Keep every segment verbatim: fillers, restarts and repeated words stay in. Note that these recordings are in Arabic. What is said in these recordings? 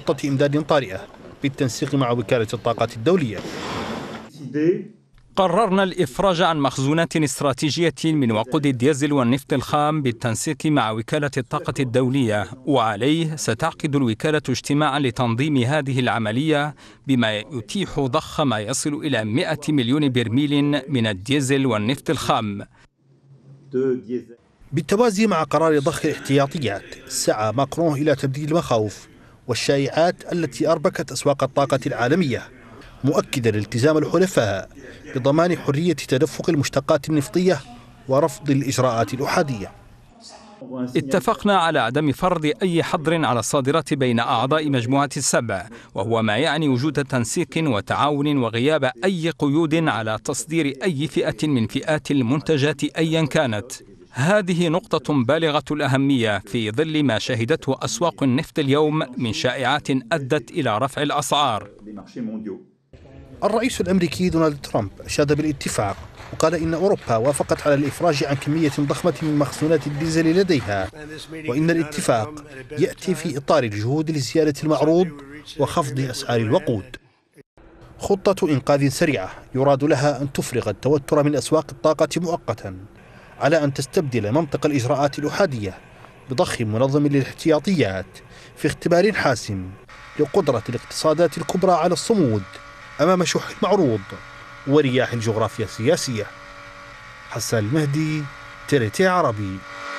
خطة إمداد طارئة بالتنسيق مع وكالة الطاقة الدولية. قررنا الإفراج عن مخزونات استراتيجية من وقود الديزل والنفط الخام بالتنسيق مع وكالة الطاقة الدولية، وعليه ستعقد الوكالة اجتماعا لتنظيم هذه العملية بما يتيح ضخ ما يصل إلى مئة مليون برميل من الديزل والنفط الخام. بالتوازي مع قرار ضخ الاحتياطيات، سعى ماكرون إلى تبديل المخاوف والشائعات التي أربكت أسواق الطاقة العالمية، مؤكدا التزام الحلفاء بضمان حرية تدفق المشتقات النفطية ورفض الإجراءات الأحادية. اتفقنا على عدم فرض أي حظر على الصادرات بين أعضاء مجموعة السبع، وهو ما يعني وجود تنسيق وتعاون وغياب أي قيود على تصدير أي فئة من فئات المنتجات أيا كانت. هذه نقطة بالغة الأهمية في ظل ما شهدته أسواق النفط اليوم من شائعات أدت إلى رفع الأسعار. الرئيس الأمريكي دونالد ترامب أشاد بالاتفاق وقال إن أوروبا وافقت على الإفراج عن كمية ضخمة من مخزونات الديزل لديها، وإن الاتفاق يأتي في إطار الجهود لزيادة المعروض وخفض أسعار الوقود. خطة إنقاذ سريعة يراد لها أن تفرغ التوتر من أسواق الطاقة مؤقتا، على أن تستبدل منطق الإجراءات الأحادية بضخ منظم للاحتياطيات في اختبار حاسم لقدرة الاقتصادات الكبرى على الصمود أمام شح المعروض ورياح الجغرافيا السياسية. حسان المهدي، تيريتي عربي.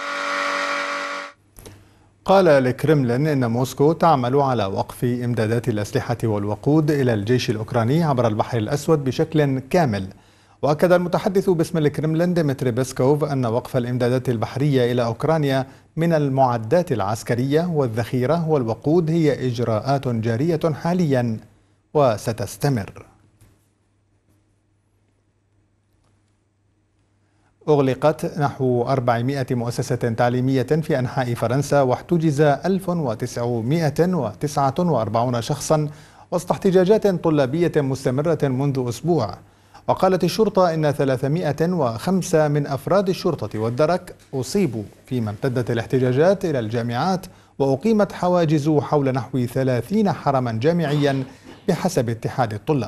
قال الكرملين إن موسكو تعمل على وقف إمدادات الأسلحة والوقود إلى الجيش الأوكراني عبر البحر الأسود بشكل كامل. وأكد المتحدث باسم الكرملين ديمتري بيسكوف أن وقف الإمدادات البحرية إلى أوكرانيا من المعدات العسكرية والذخيرة والوقود هي إجراءات جارية حاليا وستستمر. أغلقت نحو أربعمائة مؤسسة تعليمية في أنحاء فرنسا، واحتجز ألف وتسعمائة وتسعة وأربعين شخصا وسط احتجاجات طلابية مستمرة منذ أسبوع. وقالت الشرطة إن ثلاثمائة وخمسة من أفراد الشرطة والدرك أصيبوا، فيما امتدت الاحتجاجات إلى الجامعات وأقيمت حواجز حول نحو ثلاثين حرما جامعيا بحسب اتحاد الطلاب.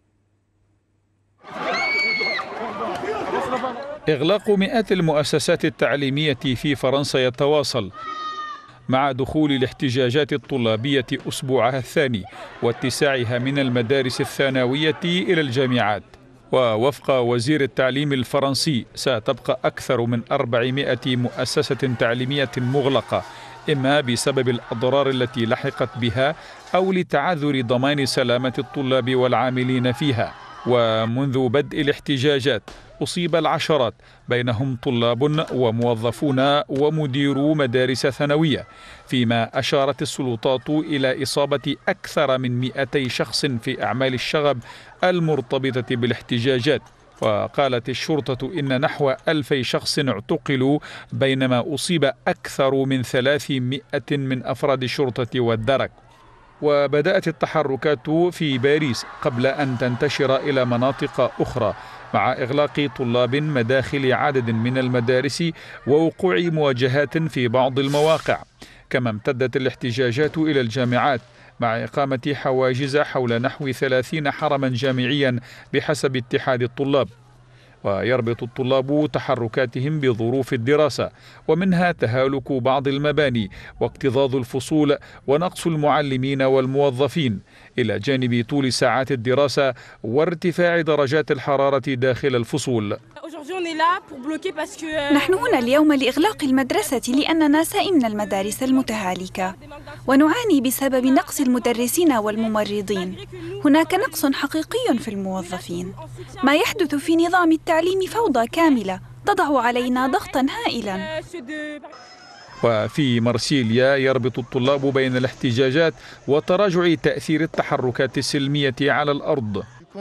إغلاق مئات المؤسسات التعليمية في فرنسا يتواصل مع دخول الاحتجاجات الطلابية أسبوعها الثاني واتساعها من المدارس الثانوية إلى الجامعات. ووفق وزير التعليم الفرنسي ستبقى أكثر من أربعمائة مؤسسة تعليمية مغلقة، إما بسبب الأضرار التي لحقت بها أو لتعذر ضمان سلامة الطلاب والعاملين فيها. ومنذ بدء الاحتجاجات أصيب العشرات، بينهم طلاب وموظفون ومديرو مدارس ثانوية، فيما أشارت السلطات إلى إصابة أكثر من مئتي شخص في أعمال الشغب المرتبطة بالاحتجاجات. وقالت الشرطة إن نحو ألفي شخص اعتقلوا، بينما أصيب أكثر من ثلاثمائة من أفراد الشرطة والدرك. وبدأت التحركات في باريس قبل أن تنتشر إلى مناطق أخرى، مع إغلاق طلاب مداخل عدد من المدارس ووقوع مواجهات في بعض المواقع. كما امتدت الاحتجاجات إلى الجامعات مع إقامة حواجز حول نحو ثلاثين حرما جامعيا بحسب اتحاد الطلاب. ويربط الطلاب تحركاتهم بظروف الدراسة، ومنها تهالك بعض المباني واكتظاظ الفصول ونقص المعلمين والموظفين، إلى جانب طول ساعات الدراسة وارتفاع درجات الحرارة داخل الفصول. نحن هنا اليوم لإغلاق المدرسة لأننا سئمنا المدارس المتهالكة ونعاني بسبب نقص المدرسين والممرضين. هناك نقص حقيقي في الموظفين. ما يحدث في نظام التعليم فوضى كاملة تضع علينا ضغطا هائلا. وفي مرسيليا يربط الطلاب بين الاحتجاجات وتراجع تأثير التحركات السلمية على الأرض.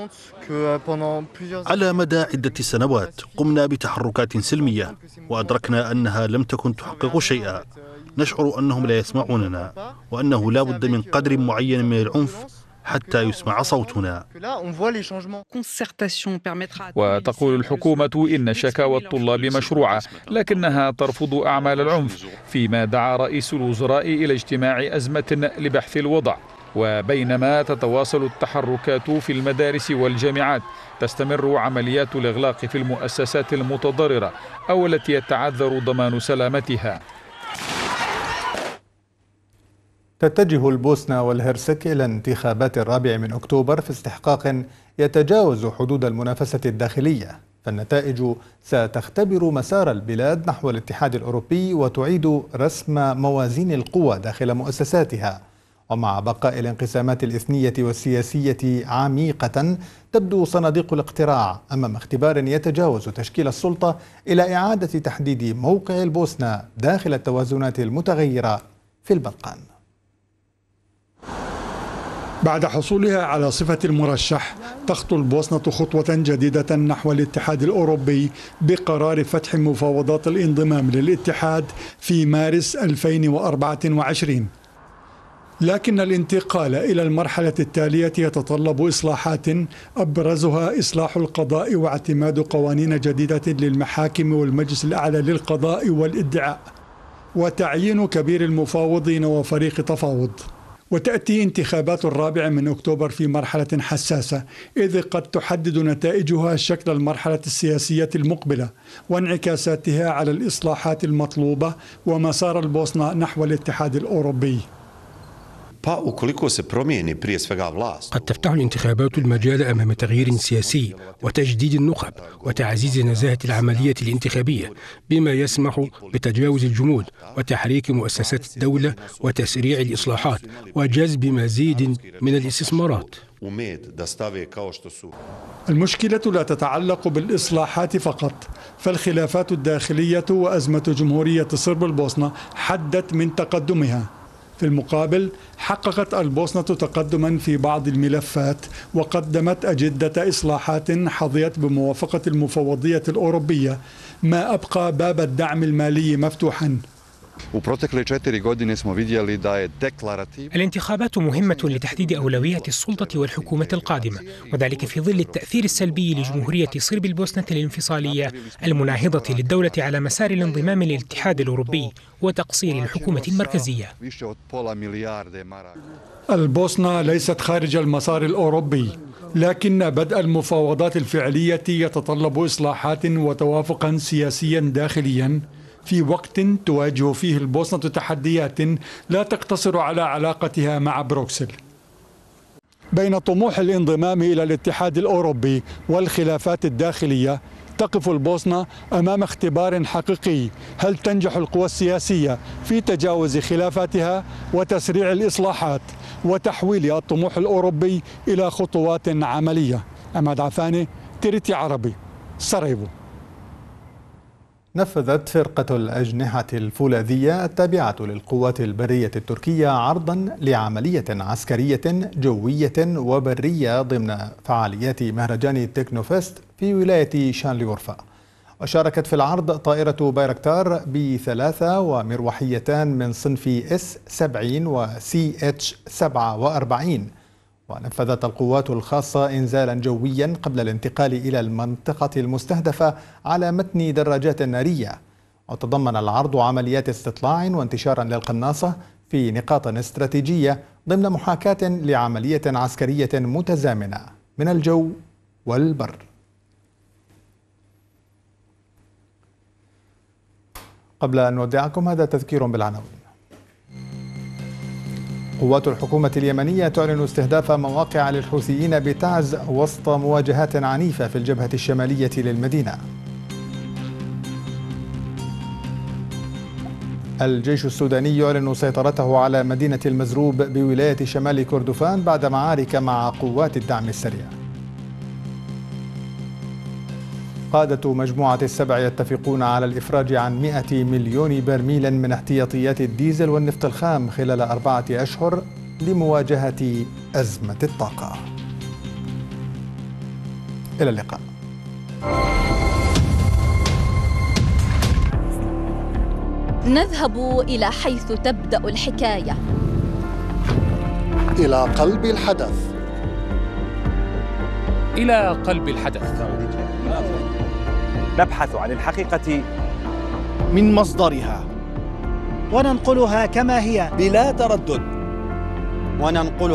على مدى عدة سنوات قمنا بتحركات سلمية وأدركنا أنها لم تكن تحقق شيئا. نشعر أنهم لا يسمعوننا وأنه لا بد من قدر معين من العنف حتى يسمع صوتنا. وتقول الحكومة إن شكاوى الطلاب مشروعة، لكنها ترفض أعمال العنف، فيما دعا رئيس الوزراء إلى اجتماع أزمة لبحث الوضع. وبينما تتواصل التحركات في المدارس والجامعات، تستمر عمليات الإغلاق في المؤسسات المتضررة أو التي يتعذر ضمان سلامتها. تتجه البوسنة والهرسك إلى انتخابات الرابع من أكتوبر في استحقاق يتجاوز حدود المنافسة الداخلية، فالنتائج ستختبر مسار البلاد نحو الاتحاد الأوروبي وتعيد رسم موازين القوى داخل مؤسساتها. ومع بقاء الانقسامات الإثنية والسياسية عميقة، تبدو صناديق الاقتراع أمام اختبار يتجاوز تشكيل السلطة إلى إعادة تحديد موقع البوسنة داخل التوازنات المتغيرة في البلقان. بعد حصولها على صفة المرشح، تخطو البوسنة خطوة جديدة نحو الاتحاد الأوروبي بقرار فتح مفاوضات الانضمام للاتحاد في مارس ألفين وأربعة وعشرين. لكن الانتقال إلى المرحلة التالية يتطلب إصلاحات أبرزها إصلاح القضاء واعتماد قوانين جديدة للمحاكم والمجلس الأعلى للقضاء والإدعاء، وتعيين كبير المفاوضين وفريق تفاوض. وتأتي انتخابات الرابع من أكتوبر في مرحلة حساسة، إذ قد تحدد نتائجها شكل المرحلة السياسية المقبلة وانعكاساتها على الإصلاحات المطلوبة ومسار البوسنة نحو الاتحاد الأوروبي. قد تفتح الانتخابات المجال أمام تغيير سياسي وتجديد النخب وتعزيز نزاهة العملية الانتخابية، بما يسمح بتجاوز الجمود وتحريك مؤسسات الدولة وتسريع الإصلاحات وجذب مزيد من الاستثمارات. المشكلة لا تتعلق بالإصلاحات فقط، فالخلافات الداخلية وأزمة جمهورية صرب البوسنة حدت من تقدمها. في المقابل، حققت البوسنة تقدما في بعض الملفات وقدمت أجندة إصلاحات حظيت بموافقة المفوضية الأوروبية، ما أبقى باب الدعم المالي مفتوحا. الانتخابات مهمة لتحديد أولويات السلطة والحكومة القادمة، وذلك في ظل التأثير السلبي لجمهورية صرب البوسنة الانفصالية المناهضة للدولة على مسار الانضمام للاتحاد الأوروبي وتقصير الحكومة المركزية. البوسنة ليست خارج المسار الأوروبي، لكن بدء المفاوضات الفعلية يتطلب إصلاحات وتوافقا سياسيا داخليا، في وقت تواجه فيه البوسنة تحديات لا تقتصر على علاقتها مع بروكسل. بين طموح الانضمام إلى الاتحاد الأوروبي والخلافات الداخلية، تقف البوسنة أمام اختبار حقيقي. هل تنجح القوى السياسية في تجاوز خلافاتها وتسريع الإصلاحات وتحويل الطموح الأوروبي إلى خطوات عملية؟ عماد عفاني، تيريتي عربي، سراييفو. نفذت فرقة الأجنحة الفولاذية التابعة للقوات البرية التركية عرضا لعملية عسكرية جوية وبرية ضمن فعاليات مهرجان تكنوفست في ولاية شانليورفا. وشاركت في العرض طائرة بايركتار بثلاثة ومروحيتان من صنف إس سبعين وسي إتش سبعة وأربعين. ونفذت القوات الخاصة إنزالا جويا قبل الانتقال إلى المنطقة المستهدفة على متن دراجات نارية. وتضمن العرض عمليات استطلاع وانتشارا للقناصة في نقاط استراتيجية ضمن محاكاة لعملية عسكرية متزامنة من الجو والبر. قبل أن نودعكم هذا تذكير بالعناوين. قوات الحكومة اليمنية تعلن استهداف مواقع للحوثيين بتعز وسط مواجهات عنيفة في الجبهة الشمالية للمدينة. الجيش السوداني يعلن سيطرته على مدينة المزروب بولاية شمال كردفان بعد معارك مع قوات الدعم السريع. قادة مجموعة السبع يتفقون على الإفراج عن مئة مليون برميل من احتياطيات الديزل والنفط الخام خلال أربعة أشهر لمواجهة أزمة الطاقة. إلى اللقاء. نذهب إلى حيث تبدأ الحكاية، إلى قلب الحدث، إلى قلب الحدث. نبحث عن الحقيقة من مصدرها وننقلها كما هي بلا تردد، وننقلها